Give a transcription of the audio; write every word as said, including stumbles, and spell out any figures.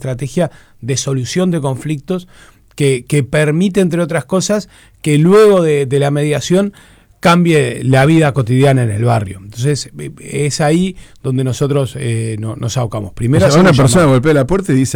estrategia de solución de conflictos que, que permite, entre otras cosas, que luego de, de la mediación cambie la vida cotidiana en el barrio. Entonces, es ahí donde nosotros eh, no, nos abocamos. Primero, o sea, una persona golpea la puerta y dice: